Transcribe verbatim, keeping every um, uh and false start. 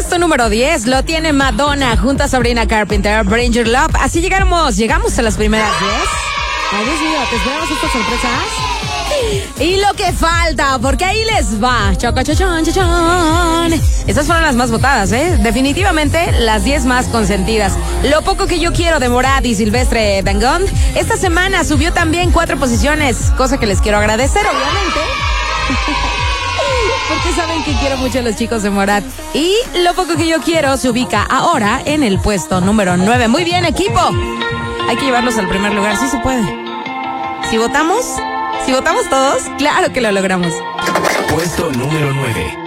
puesto número diez lo tiene Madonna junto a Sabrina Carpenter, Bring Your Love. Así llegamos, llegamos a las primeras diez. Ay, Dios mío, ¿te esperamos estas sorpresas? Y lo que falta, porque ahí les va. Choco, chochón, chochón. Estas fueron las más votadas, ¿eh? Definitivamente las diez más consentidas. Lo poco que yo quiero de Morat y Silvestre Dangond. Esta semana subió también cuatro posiciones, cosa que les quiero agradecer, obviamente. Porque saben que quiero mucho a los chicos de Morat. Y lo poco que yo quiero se ubica ahora en el puesto número nueve. Muy bien, equipo. Hay que llevarlos al primer lugar, sí se puede. Si votamos, si votamos todos, claro que lo logramos. Puesto número nueve.